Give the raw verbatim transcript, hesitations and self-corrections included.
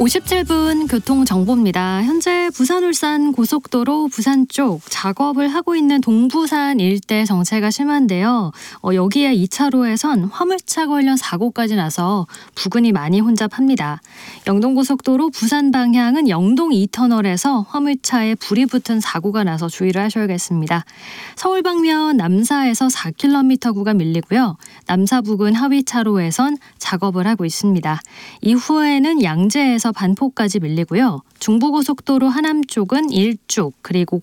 오십칠 분 교통정보입니다. 현재 부산 울산 고속도로 부산 쪽 작업을 하고 있는 동부산 일대 정체가 심한데요. 어, 여기에 이 차로에선 화물차 관련 사고까지 나서 부근이 많이 혼잡합니다. 영동고속도로 부산 방향은 영동 이 터널에서 화물차에 불이 붙은 사고가 나서 주의를 하셔야겠습니다. 서울 방면 남사에서 사 킬로미터 구간 밀리고요. 남사 부근 하위 차로에선 작업을 하고 있습니다. 이후에는 양재에서 반포까지 밀리고요. 중부고속도로 하남 쪽은 일쪽 그리고